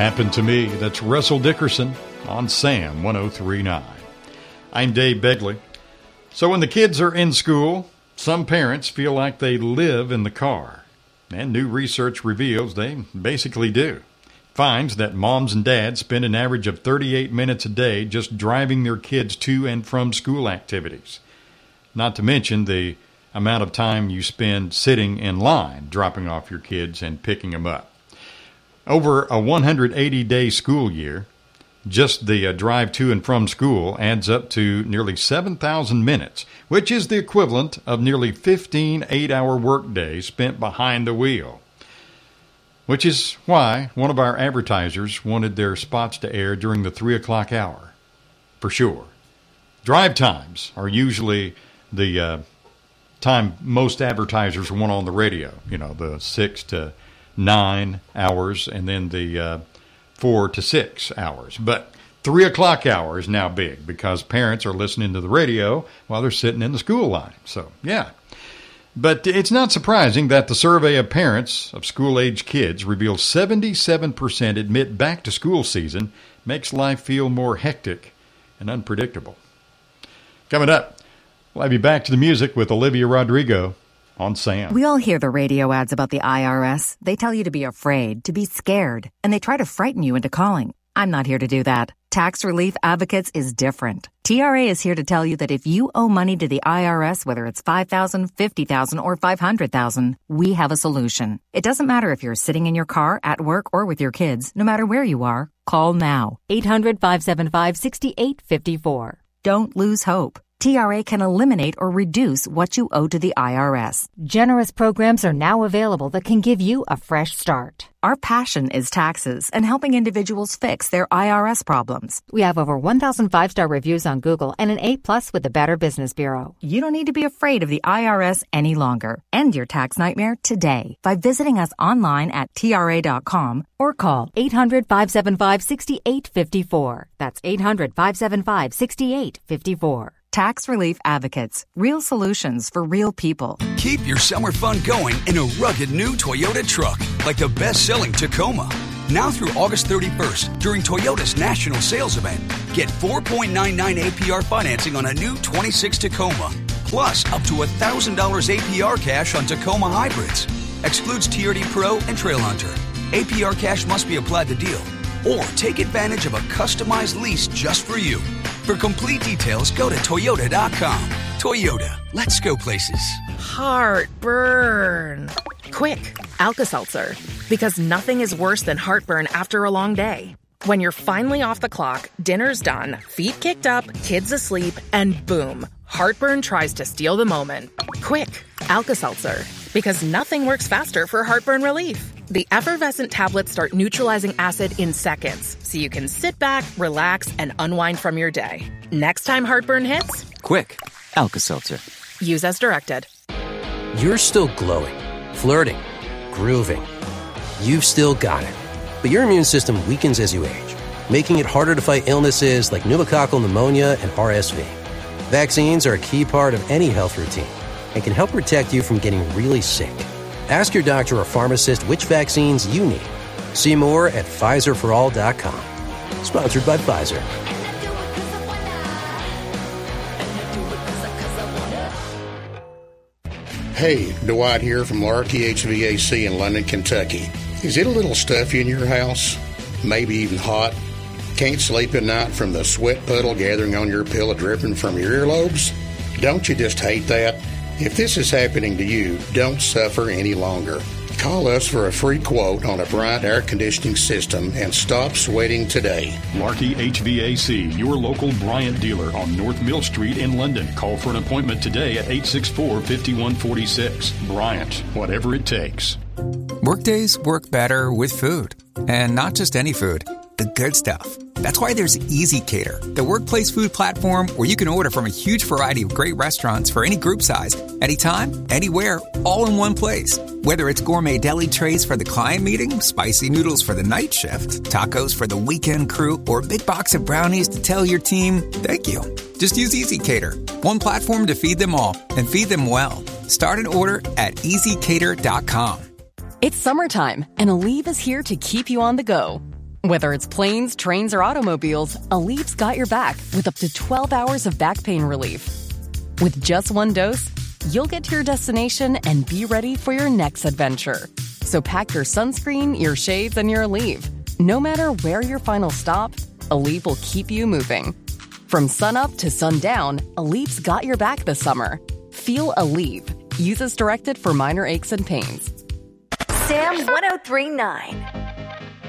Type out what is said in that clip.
Happened to Me. That's Russell Dickerson on Sam 103.9. I'm Dave Begley. So when the kids are in school, some parents feel like they live in the car. And new research reveals they basically do. Finds that moms and dads spend an average of 38 minutes a day just driving their kids to and from school activities. Not to mention the amount of time you spend sitting in line, dropping off your kids and picking them up. Over a 180-day school year, just the drive to and from school adds up to nearly 7,000 minutes, which is the equivalent of nearly 15 8-hour workdays spent behind the wheel. Which is why one of our advertisers wanted their spots to air during the 3 o'clock hour, for sure. Drive times are usually the time most advertisers want on the radio, the 6 to 9 hours and then the 4 to 6 hours. But 3 o'clock hour is now big because parents are listening to the radio while they're sitting in the school line. So, yeah. But it's not surprising that the survey of parents of school-age kids reveals 77% admit back-to-school season makes life feel more hectic and unpredictable. Coming up, we'll have you back to the music with Olivia Rodrigo on Sam. We all hear the radio ads about the IRS. They tell you to be afraid, to be scared, and they try to frighten you into calling. I'm not here to do that. Tax Relief Advocates is different. TRA is here to tell you that if you owe money to the IRS, whether it's $5,000, $50,000, or $500,000, we have a solution. It doesn't matter if you're sitting in your car, at work, or with your kids. No matter where you are, call now. 800-575-6854. Don't lose hope. TRA can eliminate or reduce what you owe to the IRS. Generous programs are now available that can give you a fresh start. Our passion is taxes and helping individuals fix their IRS problems. We have over 1,000 5-star reviews on Google and an A+ with the Better Business Bureau. You don't need to be afraid of the IRS any longer. End your tax nightmare today by visiting us online at TRA.com or call 800-575-6854. That's 800-575-6854. Tax Relief Advocates. Real solutions for real people. Keep your summer fun going in a rugged new Toyota truck, like the best-selling Tacoma. Now through August 31st, during Toyota's national sales event, get 4.99 APR financing on a new 26 Tacoma, plus up to $1,000 APR cash on Tacoma hybrids. Excludes TRD Pro and Trailhunter. APR cash must be applied to deal. Or take advantage of a customized lease just for you. For complete details, go to Toyota.com. Toyota, let's go places. Heartburn. Quick, Alka-Seltzer. Because nothing is worse than heartburn after a long day. When you're finally off the clock, dinner's done, feet kicked up, kids asleep, and boom, heartburn tries to steal the moment. Quick, Alka-Seltzer. Because nothing works faster for heartburn relief. The effervescent tablets start neutralizing acid in seconds, so you can sit back, relax, and unwind from your day. Next time heartburn hits, quick, Alka-Seltzer. Use as directed. You're still glowing, flirting, grooving. You've still got it. But your immune system weakens as you age, making it harder to fight illnesses like pneumococcal pneumonia and RSV. Vaccines are a key part of any health routine and can help protect you from getting really sick. Ask your doctor or pharmacist which vaccines you need. See more at PfizerForAll.com. Sponsored by Pfizer. Hey, Dwight here from Larky HVAC in London, Kentucky. Is it a little stuffy in your house? Maybe even hot? Can't sleep at night from the sweat puddle gathering on your pillow dripping from your earlobes? Don't you just hate that? If this is happening to you, don't suffer any longer. Call us for a free quote on a Bryant air conditioning system and stop sweating today. Larky HVAC, your local Bryant dealer on North Mill Street in London. Call for an appointment today at 864-5146. Bryant, whatever it takes. Workdays work better with food. And not just any food, the good stuff. That's why there's Easy Cater, the workplace food platform where you can order from a huge variety of great restaurants for any group size, anytime, anywhere, all in one place. Whether it's gourmet deli trays for the client meeting, spicy noodles for the night shift, tacos for the weekend crew, or a big box of brownies to tell your team, thank you. Just use Easy Cater, one platform to feed them all and feed them well. Start an order at easycater.com. It's summertime, and Aleve is here to keep you on the go. Whether it's planes, trains, or automobiles, Aleve's got your back with up to 12 hours of back pain relief. With just one dose, you'll get to your destination and be ready for your next adventure. So pack your sunscreen, your shades, and your Aleve. No matter where your final stop, Aleve will keep you moving. From sunup to sundown, Aleve's got your back this summer. Feel Aleve. Use as directed for minor aches and pains. Sam 103.9.